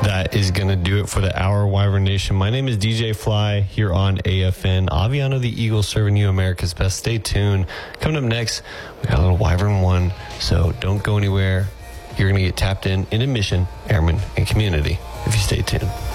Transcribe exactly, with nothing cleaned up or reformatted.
That is going to do it for the Hour Wyvern Nation. My name is D J Fly here on A F N. Aviano the Eagle serving you America's best. Stay tuned. Coming up next, we got a little Wyvern One, so don't go anywhere. You're going to get tapped in in admission, airmen, and community if you stay tuned.